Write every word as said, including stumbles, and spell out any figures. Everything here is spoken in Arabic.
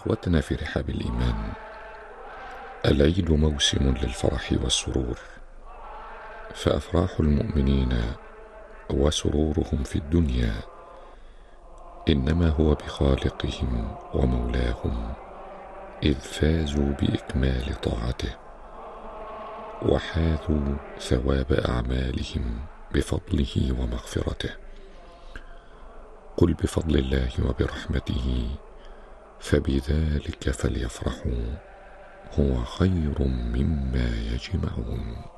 إخوتنا في رحاب الإيمان، العيد موسم للفرح والسرور، فأفراح المؤمنين وسرورهم في الدنيا إنما هو بخالقهم ومولاهم، إذ فازوا بإكمال طاعته وحاذوا ثواب أعمالهم بفضله ومغفرته. قل بفضل الله وبرحمته فبذلك فليفرحوا هو خير مما يجمعون.